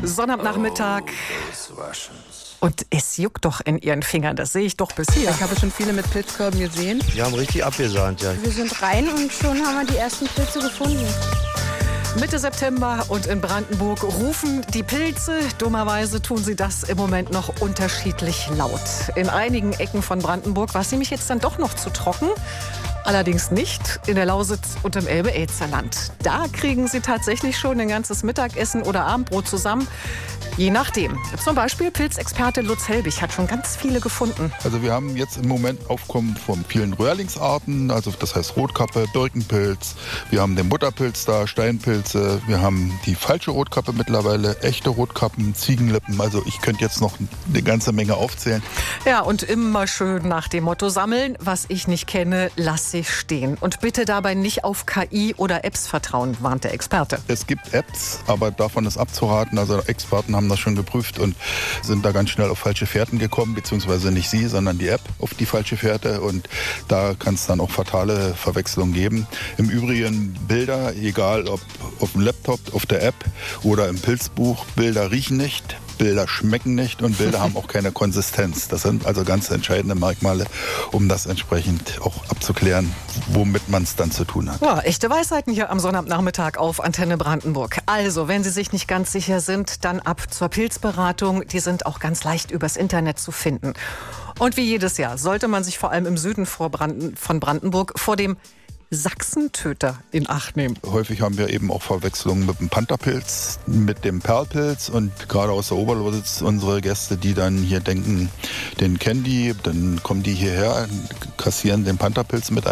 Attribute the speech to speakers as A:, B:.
A: Sonnabendnachmittag. Und es juckt doch in Ihren Fingern, das sehe ich doch bis hier.
B: Ich habe schon viele mit Pilzkörben gesehen.
C: Die haben richtig abgesahnt, ja.
D: Wir sind rein und schon haben wir die ersten Pilze gefunden.
A: Mitte September und in Brandenburg rufen die Pilze. Dummerweise tun sie das im Moment noch unterschiedlich laut. In einigen Ecken von Brandenburg war es nämlich jetzt dann doch noch zu trocken. Allerdings nicht in der Lausitz und im Elbe-Elster-Land. Da kriegen sie tatsächlich schon ein ganzes Mittagessen oder Abendbrot zusammen. Je nachdem. Zum Beispiel Pilzexperte Lutz Helbig hat schon ganz viele gefunden.
E: Also wir haben jetzt im Moment Aufkommen von vielen Röhrlingsarten, also das heißt Rotkappe, Birkenpilz. Wir haben den Butterpilz da, Steinpilze. Wir haben die falsche Rotkappe mittlerweile, echte Rotkappen, Ziegenlippen. Also ich könnte jetzt noch eine ganze Menge aufzählen.
A: Ja, und immer schön nach dem Motto sammeln, was ich nicht kenne, lasse ich stehen. Und bitte dabei nicht auf KI oder Apps vertrauen, warnt der Experte.
E: Es gibt Apps, aber davon ist abzuraten. Also Experten haben das schon geprüft und sind da ganz schnell auf falsche Fährten gekommen, beziehungsweise nicht sie, sondern die App auf die falsche Fährte, und da kann es dann auch fatale Verwechslungen geben. Im Übrigen Bilder, egal ob auf dem Laptop, auf der App oder im Pilzbuch, Bilder riechen nicht, Bilder schmecken nicht und Bilder haben auch keine Konsistenz. Das sind also ganz entscheidende Merkmale, um das entsprechend auch abzuklären, womit man es dann zu tun hat.
A: Ja, echte Weisheiten hier am Sonnabendnachmittag auf Antenne Brandenburg. Also, wenn Sie sich nicht ganz sicher sind, dann ab zur Pilzberatung. Die sind auch ganz leicht übers Internet zu finden. Und wie jedes Jahr sollte man sich vor allem im Süden von Brandenburg vor dem Sachsentöter in Acht nehmen.
E: Häufig haben wir eben auch Verwechslungen mit dem Pantherpilz, mit dem Perlpilz, und gerade aus der Oberlausitz unsere Gäste, die dann hier denken, den kennen die, dann kommen die hierher, kassieren den Pantherpilz mit